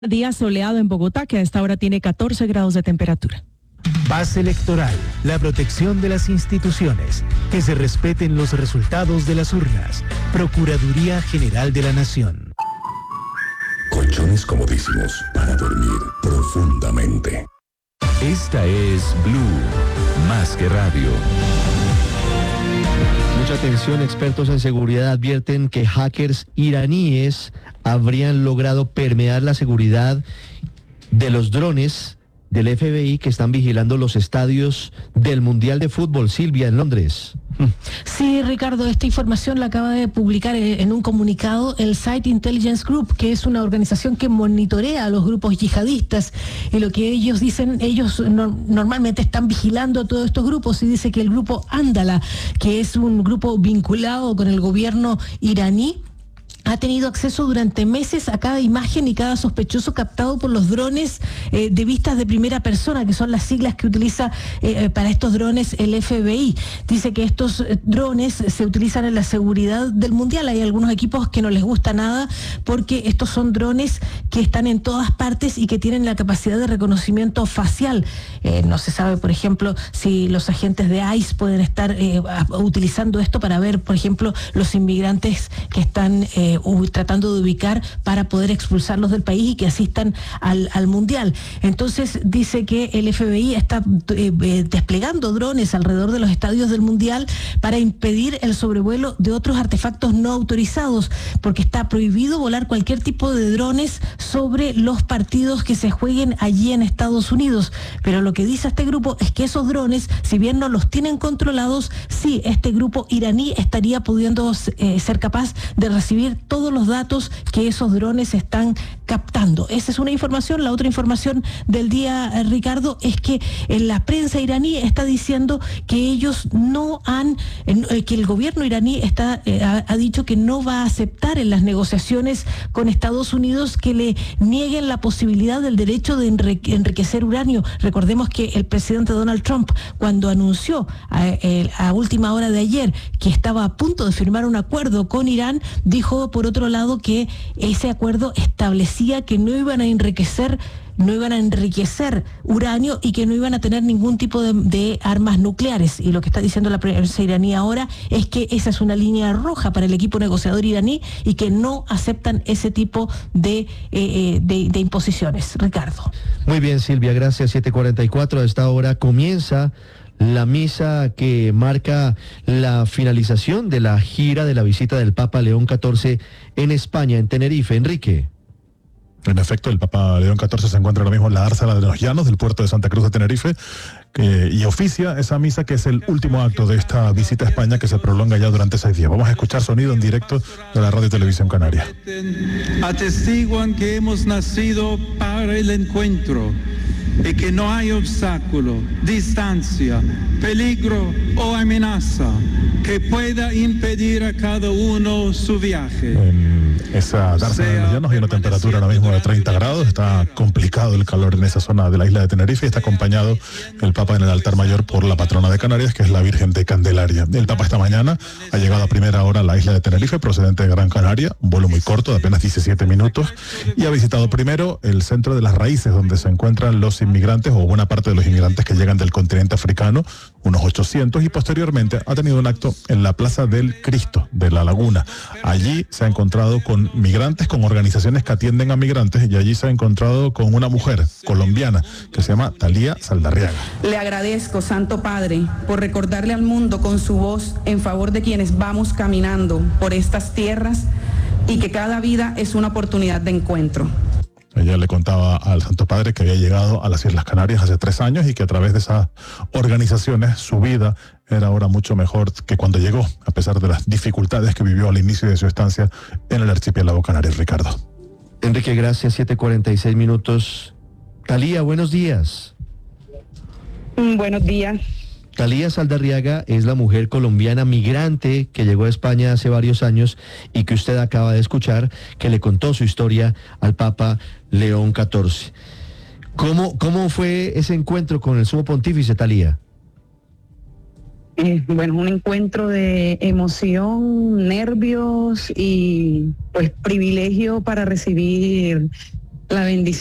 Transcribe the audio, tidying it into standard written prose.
Día soleado en Bogotá, que a esta hora tiene 14 grados de temperatura. Paz electoral, la protección de las instituciones, que se respeten los resultados de las urnas. Procuraduría General de la Nación. Colchones comodísimos para dormir profundamente. Esta es Blue, más que radio. Mucha atención, expertos en seguridad advierten que hackers iraníes habrían logrado permear la seguridad de los drones del FBI que están vigilando los estadios del Mundial de Fútbol. Silvia, en Londres. Sí, Ricardo, esta información la acaba de publicar en un comunicado el Site Intelligence Group, que es una organización que monitorea a los grupos yihadistas, y lo que ellos dicen, normalmente están vigilando a todos estos grupos, y dice que el grupo Andala, que es un grupo vinculado con el gobierno iraní, ha tenido acceso durante meses a cada imagen y cada sospechoso captado por los drones de vistas de primera persona, que son las siglas que utiliza para estos drones el FBI. Dice que estos drones se utilizan en la seguridad del Mundial. Hay algunos equipos que no les gusta nada porque estos son drones que están en todas partes y que tienen la capacidad de reconocimiento facial. No se sabe, por ejemplo, si los agentes de ICE pueden estar utilizando esto para ver, por ejemplo, los inmigrantes que están tratando de ubicar para poder expulsarlos del país y que asistan al Mundial. Entonces dice que el FBI está desplegando drones alrededor de los estadios del Mundial para impedir el sobrevuelo de otros artefactos no autorizados, porque está prohibido volar cualquier tipo de drones sobre los partidos que se jueguen allí en Estados Unidos. Pero lo que dice este grupo es que esos drones, si bien no los tienen controlados, sí, este grupo iraní estaría pudiendo ser capaz de recibir todos los datos que esos drones están captando. Esa es una información. La otra información del día, Ricardo, es que la prensa iraní está diciendo que ellos que el gobierno iraní ha dicho que no va a aceptar en las negociaciones con Estados Unidos que le nieguen la posibilidad del derecho de enriquecer uranio. Recordemos que el presidente Donald Trump, cuando anunció a última hora de ayer que estaba a punto de firmar un acuerdo con Irán, dijo por otro lado que ese acuerdo establecía que no iban a enriquecer uranio y que no iban a tener ningún tipo de armas nucleares. Y lo que está diciendo la prensa iraní ahora es que esa es una línea roja para el equipo negociador iraní y que no aceptan ese tipo de imposiciones. Ricardo. Muy bien, Silvia, gracias. 7:44, a esta hora comienza la misa que marca la finalización de la gira de la visita del Papa León XIV en España, en Tenerife. Enrique. En efecto, el Papa León XIV se encuentra ahora mismo en la dársena de los Llanos del puerto de Santa Cruz de Tenerife y oficia esa misa que es el último acto de esta visita a España que se prolonga ya durante 6 días. Vamos a escuchar sonido en directo de la Radio y Televisión Canaria. Atestiguan que hemos nacido para el encuentro y que no hay obstáculo, distancia, peligro o amenaza que pueda impedir a cada uno su viaje. Esa dársena de los Llanos hay una temperatura ahora mismo de 30 grados, está complicado el calor en esa zona de la isla de Tenerife y está acompañado el Papa en el altar mayor por la patrona de Canarias, que es la Virgen de Candelaria. El Papa esta mañana ha llegado a primera hora a la isla de Tenerife, procedente de Gran Canaria, un vuelo muy corto de apenas 17 minutos, y ha visitado primero el centro de las raíces, donde se encuentran los inmigrantes o buena parte de los inmigrantes que llegan del continente africano, unos 800, y posteriormente ha tenido un acto en la Plaza del Cristo de La Laguna. Allí se ha encontrado con migrantes, con organizaciones que atienden a migrantes, y allí se ha encontrado con una mujer colombiana que se llama Talía Saldarriaga. Le agradezco, Santo Padre, por recordarle al mundo con su voz en favor de quienes vamos caminando por estas tierras y que cada vida es una oportunidad de encuentro. Ella le contaba al Santo Padre que había llegado a las Islas Canarias hace 3 años y que a través de esas organizaciones su vida era ahora mucho mejor que cuando llegó, a pesar de las dificultades que vivió al inicio de su estancia en el archipiélago canario. Ricardo. Enrique, gracias. 7:46 minutos. Talía, buenos días. Buenos días. Talía Saldarriaga es la mujer colombiana migrante que llegó a España hace varios años y que usted acaba de escuchar, que le contó su historia al Papa León XIV. ¿Cómo fue ese encuentro con el Sumo Pontífice, Talía? Bueno, un encuentro de emoción, nervios y pues privilegio para recibir la bendición